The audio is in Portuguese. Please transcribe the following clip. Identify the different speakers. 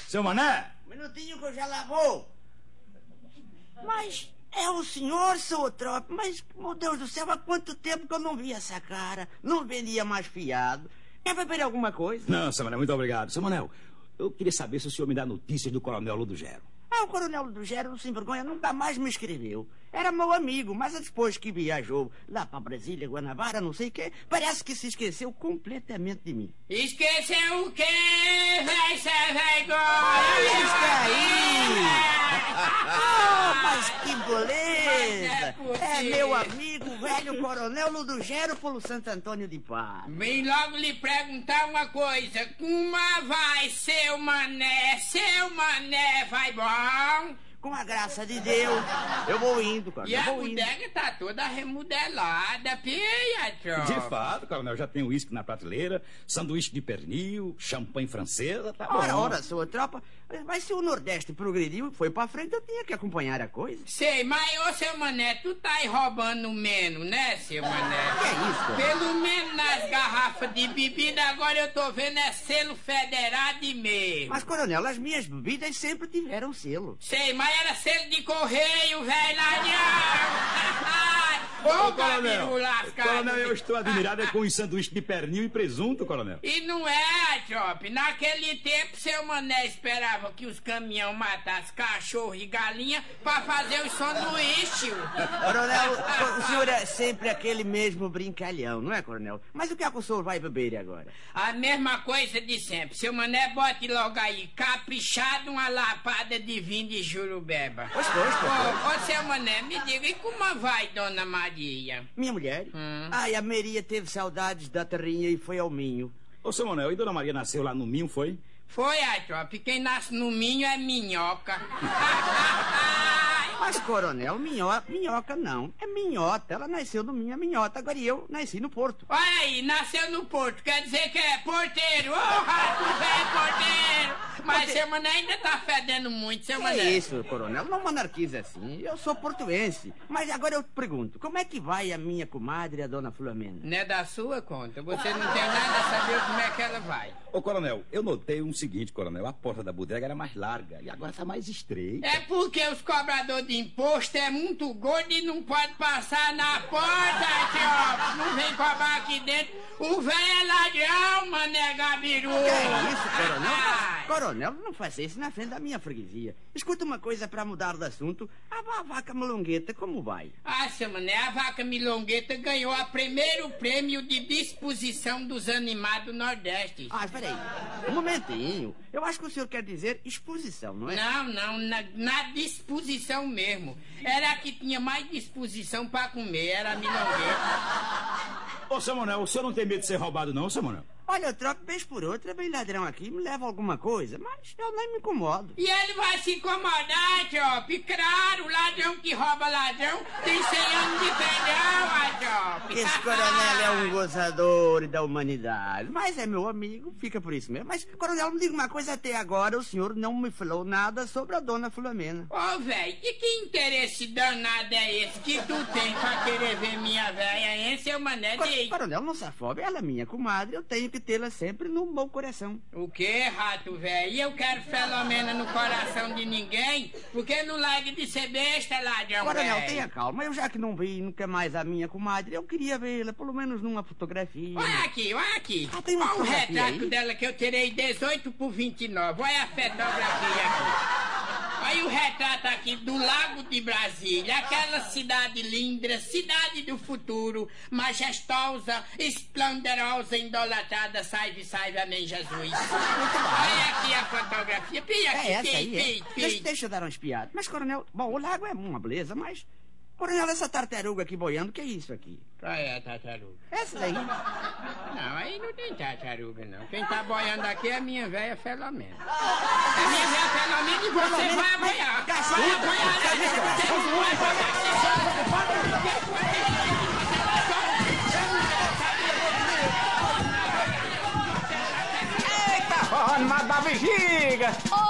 Speaker 1: Seu Mané?
Speaker 2: Um minutinho que eu já lavou. Mas é o senhor, seu Tropa? Mas, meu Deus do céu, há quanto tempo que eu não vi essa cara? Não vendia mais fiado. Quer beber alguma coisa?
Speaker 1: Não, seu Mané, muito obrigado. Seu Manel, eu queria saber se o senhor me dá notícias do Coronel Ludogero.
Speaker 2: O Coronel Ludogero, sem vergonha, nunca mais me escreveu. Era meu amigo, mas depois que viajou lá para Brasília, Guanabara, não sei o quê, parece que se esqueceu completamente de mim.
Speaker 3: Esqueceu o quê, véi, cê vergonha?
Speaker 2: Olha aí! Mas que beleza! É meu amigo, velho Coronel Ludogero pelo Santo Antônio de Paz.
Speaker 3: Vim logo lhe perguntar uma coisa. Como vai, seu mané? Seu mané vai bom?
Speaker 2: Com a graça de Deus, eu vou indo, cara.
Speaker 3: E a bodega tá toda remodelada, Pietro.
Speaker 1: De fato, Coronel, já tem uísque na prateleira, sanduíche de pernil, champanhe francesa, tá bom.
Speaker 2: Ora, sua tropa, mas se o Nordeste progrediu e foi pra frente, eu tinha que acompanhar a coisa.
Speaker 3: Sei, mas, ô, seu mané, tu tá aí roubando menos, né, seu mané?
Speaker 2: Que é isso, cara?
Speaker 3: Pelo menos nas garrafas de bebida, agora eu tô vendo é selo federado mesmo.
Speaker 2: Mas, Coronel, as minhas bebidas sempre tiveram selo.
Speaker 3: Sei, mas era selo de correio, velho ladrão. Ô,
Speaker 1: Coronel, eu estou admirado com os sanduíches de pernil e presunto, Coronel.
Speaker 3: E não é, Trop. Naquele tempo, seu mané esperava que os caminhão matassem cachorro e galinha pra fazer os sanduíches.
Speaker 2: Coronel, o senhor é sempre aquele mesmo brincalhão, não é, Coronel? Mas o que é que o senhor vai beber agora?
Speaker 3: A mesma coisa de sempre. Seu mané, bote logo aí, caprichado, uma lapada de vinho de jurubeba. Ô, seu mané, me diga, e como vai, dona Maria?
Speaker 2: Minha mulher? Ai, a Maria teve saudades da terrinha e foi ao Minho.
Speaker 1: Ô, seu Manuel, e dona Maria nasceu lá no Minho, foi?
Speaker 3: Foi, Trop. Quem nasce no Minho é minhoca.
Speaker 2: Mas, Coronel, minhoca não. É minhota. Ela nasceu no Minho, é minhota. Agora eu nasci no Porto.
Speaker 3: Olha aí, nasceu no Porto. Quer dizer que é porteiro. Ô, rato velho porteiro. Mas seu mané ainda tá fedendo muito, seu mané.
Speaker 2: É isso, Coronel. Não monarquiza assim. Eu sou portuense. Mas agora eu te pergunto, como é que vai a minha comadre, a dona Filomena?
Speaker 3: Não é da sua conta. Você não tem nada a saber como é que ela vai.
Speaker 1: Ô, Coronel, eu notei o seguinte, Coronel. A porta da bodega era mais larga e agora tá mais estreita.
Speaker 3: É porque os cobradores de imposto é muito gordo e não pode passar na porta, tio. Não vem cobrar aqui dentro. O velho é ladrão, mané Gabiru.
Speaker 2: Que é isso, Coronel? Coronel, não faça isso na frente da minha freguesia. Escuta uma coisa pra mudar de assunto. A vaca Milongueta, como vai?
Speaker 3: Seu mané, a vaca Milongueta ganhou o primeiro prêmio de disposição dos animais do Nordeste.
Speaker 2: Espera aí. Um momentinho. Eu acho que o senhor quer dizer exposição, não é?
Speaker 3: Não, na disposição mesmo. Era a que tinha mais disposição pra comer, era a Milongueta.
Speaker 1: Ô, seu Manuel, o senhor não tem medo de ser roubado não, seu Manuel?
Speaker 2: Olha, eu troco vez por outra, vem ladrão aqui, me leva alguma coisa, mas eu nem me incomodo.
Speaker 3: E ele vai se incomodar, Trop? Claro, ladrão que rouba ladrão tem 100 anos de perdão, Trop.
Speaker 2: Esse coronel é um gozador da humanidade, mas é meu amigo, fica por isso mesmo. Mas, coronel, me diga uma coisa, até agora o senhor não me falou nada sobre a dona Filomena.
Speaker 3: Ô, velho, e que interesse danado é esse que tu tem pra querer ver minha velha, hein, seu mané?
Speaker 2: Coronel, não se afobe, ela é minha comadre, eu tenho que tê-la sempre no meu coração.
Speaker 3: O que, rato velho? E eu quero Filomena no coração de ninguém, porque não largue de ser besta, ladrão.
Speaker 2: Coronel, tenha calma, eu já que não vi nunca mais a minha comadre, eu queria vê-la, pelo menos numa fotografia.
Speaker 3: Olha aqui.
Speaker 2: Tem uma
Speaker 3: olha o retrato
Speaker 2: aí
Speaker 3: dela que eu tirei 18 por 29. Olha a fotografia aqui. Olha o retrato aqui do Lago de Brasília, aquela cidade linda, cidade do futuro, majestosa, esplendorosa, idolatrada, salve, amém, Jesus. Olha aqui a fotografia, pia aqui,
Speaker 2: essa aí, Deixa eu dar uma espiada. Mas, coronel, bom, o lago é uma beleza, mas... Coronel, essa tartaruga aqui boiando, o que é isso aqui?
Speaker 3: Qual é a tartaruga?
Speaker 2: Essa daí.
Speaker 3: Não, aí não tem tartaruga, não. Quem tá boiando aqui é a minha velha Filomena. A minha velha Filomena e você vai boiar. Vai boiar.